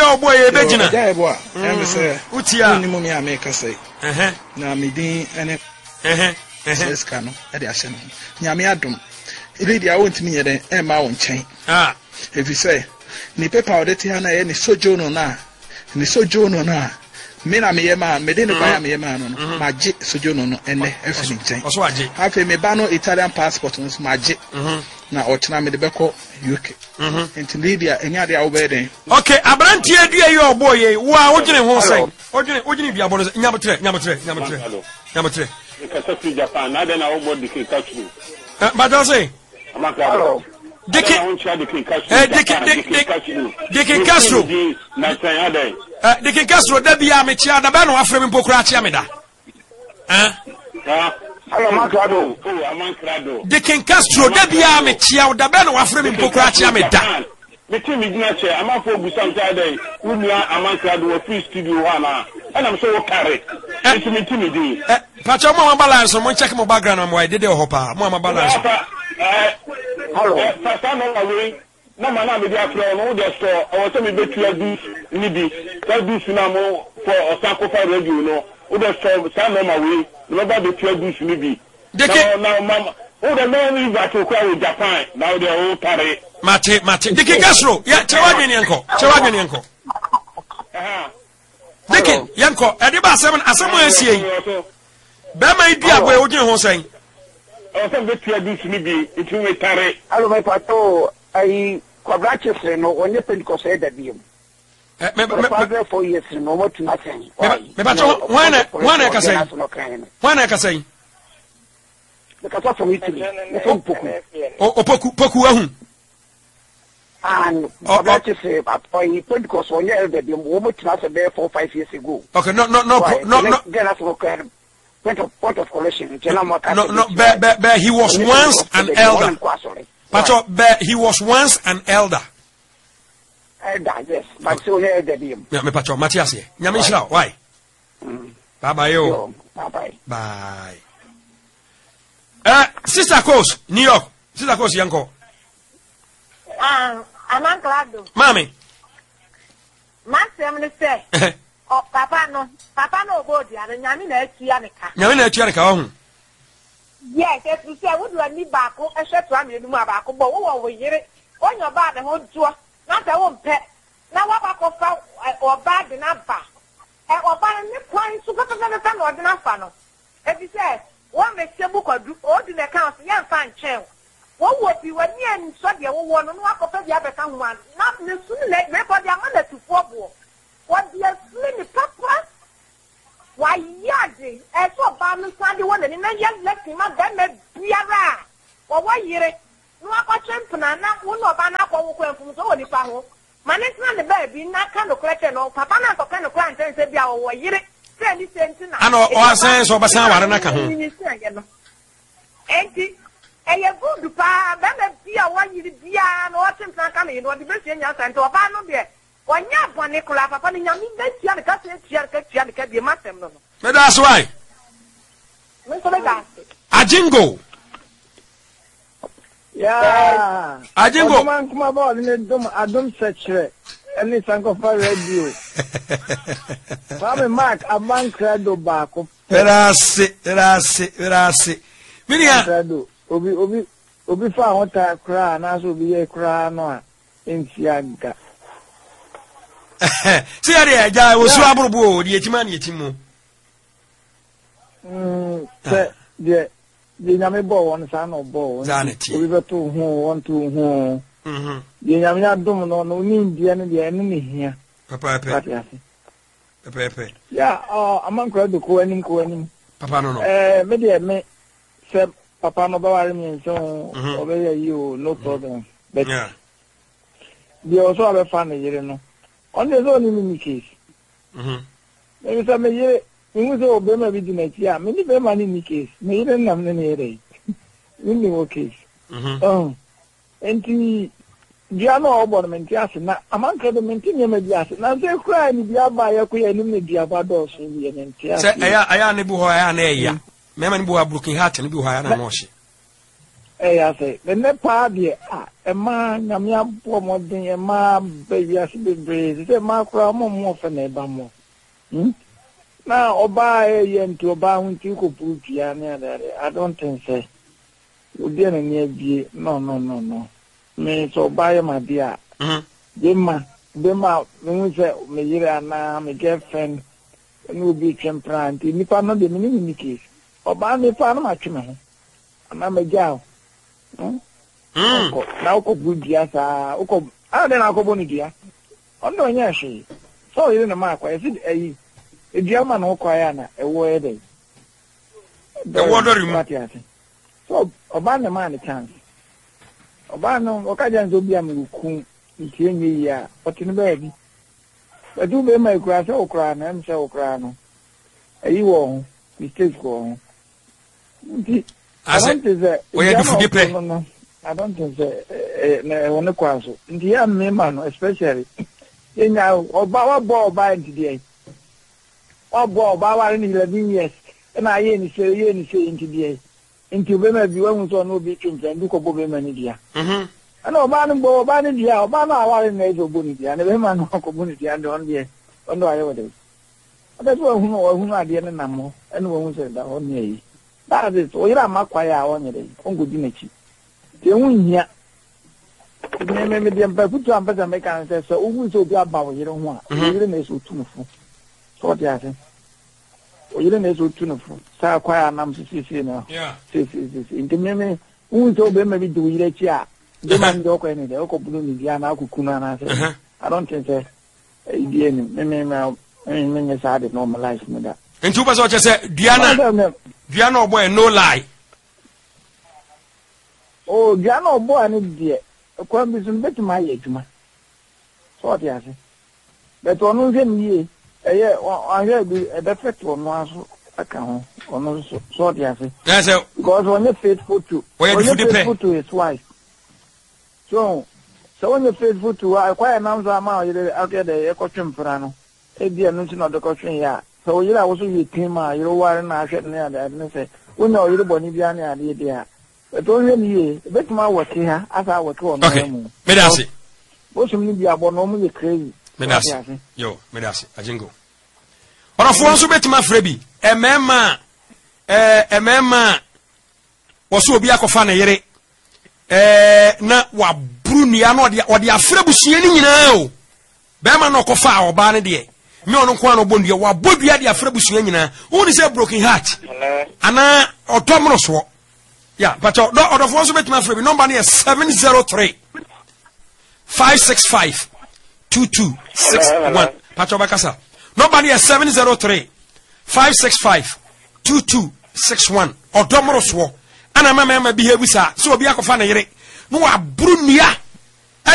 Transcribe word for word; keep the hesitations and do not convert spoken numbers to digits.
ya boy begina ja ebo a em say utia ni mo mi ameka say eh na medin ene eh eh ska no e de ahye no nyame adom ile dia wontimi yeden e ma wo nchen ah if you say ni paper odete ha na ye ni sojourno na ni sojourno na me na me ye ma me de ne kwa me ye ma no no ma je sojourno no ene efini nchen oso aje afi me ba no Italian passport no ma je na ochina me de beko U K enti Lydia enya de awobeden okay abrantie dua yi oboye wo a wogene ho sen wogene wogene dua bono nyabotre nyabotre nyabotre nyabotre Because Japan, I don't know what the king catch you. But I say, hello. Dicky, Dicky Castro, Dicky Castro, there be a Michia, the Bano Afrim Pocratiamida. Hello, Macrado. Oh, Amancrado. Dicky Castro, there be a Michia, the Bano Afrim Pocratiamida. The team is not here. I'm for Busan Saturday. We are Amancrado, free studio one, and I'm so carried. It's me, Timmy. Pachama balance, someone check my background on why did they hopper, Mamma balance. Hello, away. No man, with their floor, no, their store, or some bit to abuse, maybe, that do Sinamo for a sacrifice radio, no, or the store, some on my way, nobody to abuse, maybe. Now, Mamma, oh, the man is back to cry with Japan, now they're all carried. Mate, Mate, Dicky Castro, yeah, Chawani Yanko, Chawani Yanko. Dicky, Yanko, at the bar seven, as someone saying, Bama idea where would you say? Oh, some bit to abuse, maybe, it will carry. Hello, my pato, I quadratus, no, when you think of said that you. My four years, no more to nothing. When I can say, when I can say, because of from Italy, oh, Poku, Poku. And quadratus, I Pentecost, when you had the woman to us there four five years ago. Okay, no, no, no, no, no. Point of point of collection. No, no, but, but, but he was once an elder. But, but he was once an elder. Elder, yes. But so here the him. Yeah, me Pacho, Matthias here. Nyamisha, why? Bye bye, yo. Bye bye. Bye. Uh, Sister Coast, New York. Sister Coast, Yanko. Um, I'm Uncle. Mommy. Maxim, say. Oh, Papa no, Papa no body, and Yamina Chianica. Yamina Chianica. Yes, if you say, would you need back, a shut one in Mabaco, but what we hear it? On your bad, the whole tour, not a own pet. Now, what about or bad enough back? Or bad and crying to go to the fan or the funnel. If you say, one makes your book or do all the accounts, young fine chair. What would be when you and Sodia one and walk up the other one? Not the soon let everybody among to four. What the slim papa? Why, yarding, as for Barnum Sunday one and then young left him up then met Biara. Or why year? No, I champion, and not one of an apple from Zoni Paho. Man, it's not the baby, not kind of question or Papa, not kind of client, and said, yeah, or year. Send it to I know, or sense of a sound, and I can. Auntie, a good pa, then be a one year, and watching Plank, or the best in your center of Barnum. When you have one Nicola, Papa, you mean that you have a cat, can be a master. But that's why. A jingle. Yeah. A jingle. Man, come about in a dome, I don't search it. And it's Uncle for radio. Family Mark, a man credo back. That's it, that's it, that's it. Credo. Obi, Obi, Obi, found what I cry, and I will be a cry no in Siaga. See, I was so able to get money. Hm, the the Yamibo one son of Bo, we were two who want to who. Hm, the Yamia Domino, no need the enemy here. Papa, Pepe. Yeah, oh, among crowd the coining coining. Papa, no, eh, maybe I may say Papa no Bavarian, so over you, no problem. But yeah, they also have a family, you know. On the zone in any case. Hm. There is a mayor. We was all Bema Vidinate, yeah, many Bema in any case. Made a number in a in the case. Oh, and the Giano Oberment, yes, and among the Mentinium, yes, and as they cry, the Abaya, we are in the Diabados in the end. I am a Buhaya, Meman Bua Brooking Hat and Buhaya Moshi. eh I say the nepa de ah e ma nyame abo modin e ma baby as be braze say ma kura mo mo fe na eba mo hm na oba e ye nti oba hu nti ko putia na there I don't think say obi na ni abie no no no no me so buy my dear mhm bema bema me say me yire na me girlfriend no be temperament nipa no de me ni case oba me fa na ma tweme ho ana me jaw hm na uko budia sa uko a de na ko boni dia ondo nya hwe so yire na ma kwa esi ayi edia ma na uko ya na ewo e dey the water remote so oba na ma ni chance oba no okaja nzo bia me ku ntie nye ya otini ba bi edu be ma ikura se okura na em se okura no ayi wo mistake ko nti I don't think that we have to pay. I don't think that na one kwaso nti ya me ma no especially enya oba wa bo oba nti oba oba wa ni eleven years na aye ni se ye ni se nti die nti be ma bi wa hu so no bi twumfa ndi ko bo be ma ni dia mhm ana oba no bo oba ni dia oba na aware na ezo bo ni dia na be ma no ko bo ni dia ndo on die ondo aye wode oda so hu no hu ade ne namo ene wo hu se da on ye that is oyira makwaya awonyere ongodi nachi te hunhia me me me dem pa futu ampeza me kan se so ogu so obi aba oyire ho a oyire na eso tunufu so dia ase oyire na eso tunufu sa kwaya nam sisi na yeah sisi sisi inte me me un so be me bi du oyire chi a de man do ko ene de ko bulu ni dia na akukuna na se I don't think say idea ni me me me me me sa de normalize me da nti uba so che se Diana Diana oboy no lie. Oh, Diana oboy ani die. Ko bi sun beti ma ye juma. So ti ase. But onu nze mi ye. Eye on here bi e be fet onu aso aka ho. Onu so ti ase. Yes, sir. Because when you faithful to. When you faithful to his wife. So, so when you faithful to I quite announce ama you okay the e ko twempra no. E bi anu nti na de ko twen ya. So you know, also you team, you are not getting there. And say, we know you're born in the idea. But only ye, but my work here, as I was told. Okay, Medasi. What's you mean? You are normally crazy. Medasi. Yo, Medasi, a jingle. Or a phone so bet my freebie. A memma, a memma was so be a cofana yere. Eh, na wa Bruniano or the Afrebusian now. Bema no cofa or barney. Me on kwa no bondia wa bodua dia afrebusu nyina woni say broken heart ana otomro so yeah but do order for so betima afrebi number is seven zero three five six five two two six one pacho bakasa number is seven zero three five six five two two six one otomro so ana mama ma bi hebusa so obi akofa na yere no wa brunua